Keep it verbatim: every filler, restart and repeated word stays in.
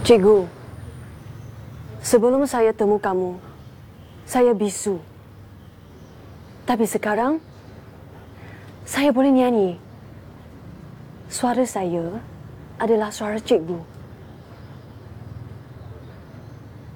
Cikgu, sebelum saya temu kamu, saya bisu. Tapi sekarang, saya boleh nyanyi. Suara saya adalah suara cikgu.